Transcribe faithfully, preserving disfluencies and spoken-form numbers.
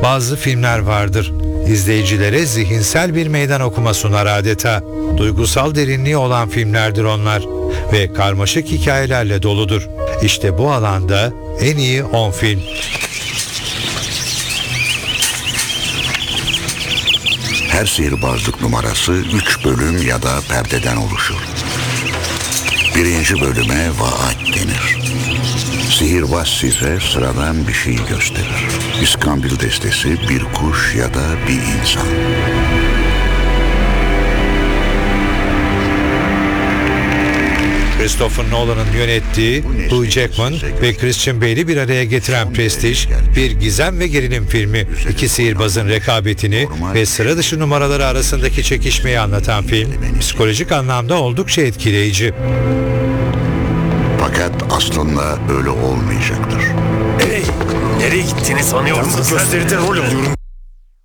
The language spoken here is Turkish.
Bazı filmler vardır. İzleyicilere zihinsel bir meydan okuma sunar adeta. Duygusal derinliği olan filmlerdir onlar ve karmaşık hikayelerle doludur. İşte bu alanda en iyi on film. Her sihirbazlık numarası üç bölüm ya da perdeden oluşur. Birinci bölüme vaat denir. Sihirbaz size sıradan bir şey gösterir. İskambil destesi bir kuş ya da bir insan. Christopher Nolan'ın yönettiği, Hugh Jackman ve Christian Bale'i bir araya getiren prestij, bir gizem ve gerilim filmi. İki sihirbazın rekabetini ve sıra dışı numaraları arasındaki çekişmeyi anlatan film, psikolojik anlamda oldukça etkileyici. Fakat aslında öyle olmayacaktır. Hey, nereye gittiğini sanıyorsun? Gösteride rol alıyorum.